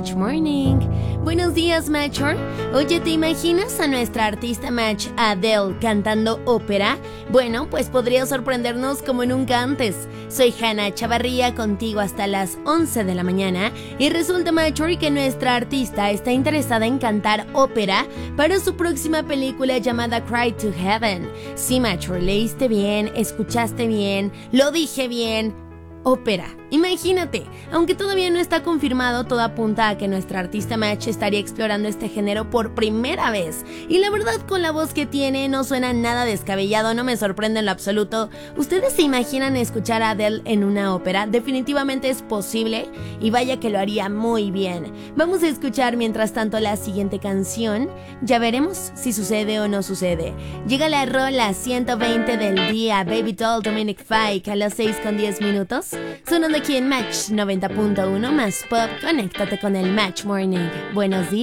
Match Morning. Buenos días, Matcher. Oye, ¿te imaginas a nuestra artista Match, Adele, cantando ópera? Bueno, pues podría sorprendernos como nunca antes. Soy Hannah Chavarría, contigo hasta las 11 de la mañana, y resulta, Matcher, que nuestra artista está interesada en cantar ópera para su próxima película llamada Cry to Heaven. Sí, Matcher, leíste bien, escuchaste bien, lo dije bien. Ópera. Imagínate, aunque todavía no está confirmado, todo apunta a que nuestra artista Match estaría explorando este género por primera vez. Y la verdad, con la voz que tiene, no suena nada descabellado, no me sorprende en lo absoluto. ¿Ustedes se imaginan escuchar a Adele en una ópera? Definitivamente es posible, y vaya que lo haría muy bien. Vamos a escuchar mientras tanto la siguiente canción. Ya veremos si sucede o no sucede. Llega la rola 120 del día, Baby Doll, Dominic Fike, a las 6:10. Sonando aquí en Match 90.1 más Pop. Conéctate con el Match Morning. Buenos días.